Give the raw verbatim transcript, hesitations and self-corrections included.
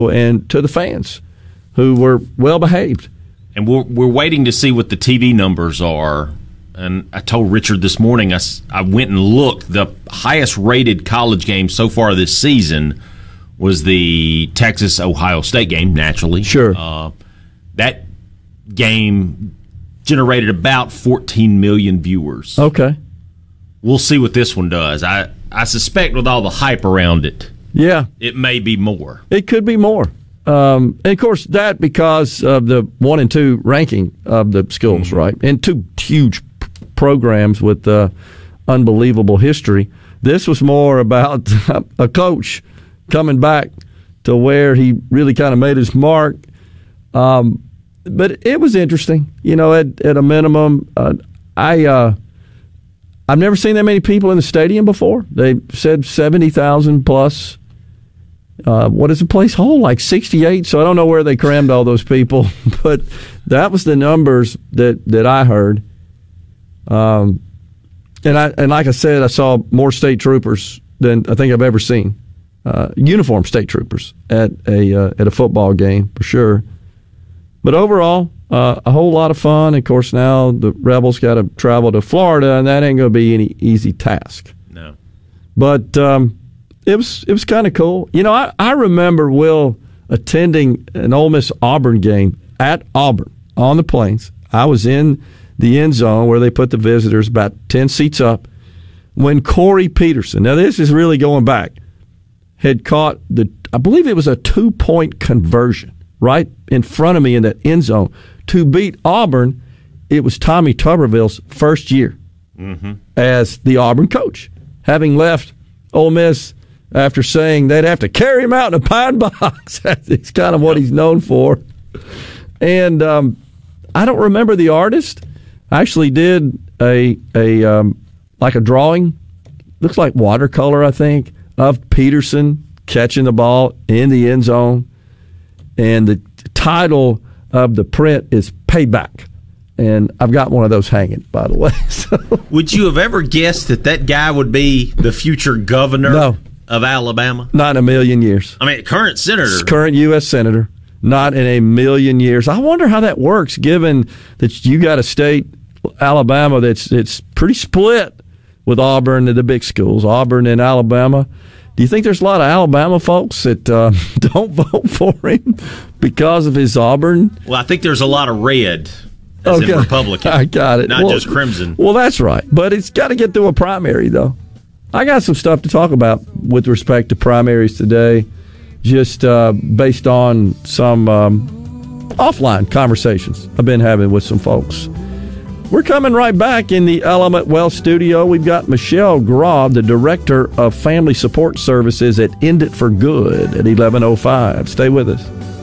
and to the fans who were well behaved. And we're, we're waiting to see what the T V numbers are. And I told Richard this morning, I, I went and looked. The highest rated college game so far this season was the Texas-Ohio State game, naturally. Sure. Uh, that game generated about fourteen million viewers. Okay. We'll see what this one does. I, I suspect with all the hype around it, yeah, it may be more. It could be more. Um, and, of course, that because of the one and two ranking of the schools, mm-hmm. right? And two huge p- programs with uh, unbelievable history. This was more about a coach coming back to where he really kind of made his mark. Um, but it was interesting. You know, at, at a minimum, uh, I, uh, I've never seen that many people in the stadium before. They said seventy thousand plus. Uh, what does the place hold? Like sixty-eight? So I don't know where they crammed all those people, but that was the numbers that, that I heard. Um, and I and like I said, I saw more state troopers than I think I've ever seen. Uh, uniformed state troopers at a uh, at a football game for sure. But overall, uh, a whole lot of fun. Of course, now the Rebels got to travel to Florida, and that ain't going to be any easy task. No, but. Um, It was it was kind of cool. You know, I, I remember, Will, attending an Ole Miss Auburn game at Auburn on the Plains. I was in the end zone where they put the visitors about ten seats up when Corey Peterson, now this is really going back, had caught the, I believe it was a two-point conversion right in front of me in that end zone to beat Auburn. It was Tommy Tuberville's first year mm-hmm. as the Auburn coach, having left Ole Miss after saying they'd have to carry him out in a pine box. It's kind of what he's known for. And um, I don't remember the artist. I actually did a a um, like a drawing, looks like watercolor, I think, of Peterson catching the ball in the end zone. And the title of the print is Payback. And I've got one of those hanging, by the way. So. Would you have ever guessed that that guy would be the future governor no. of Alabama? Not in a million years. I mean, current senator. Current U S senator. Not in a million years. I wonder how that works, given that you got a state, Alabama, that's it's pretty split with Auburn and the big schools, Auburn and Alabama. Do you think there's a lot of Alabama folks that uh, don't vote for him because of his Auburn? Well, I think there's a lot of red. As okay. in Republican. I got it. Not well, just Crimson. Well, that's right. But it's got to get through a primary, though. I got some stuff to talk about with respect to primaries today, just uh, based on some um, offline conversations I've been having with some folks. We're coming right back in the Element Wealth studio. We've got Michelle Graub, the Director of Family Support Services at End It for Good at eleven oh five. Stay with us.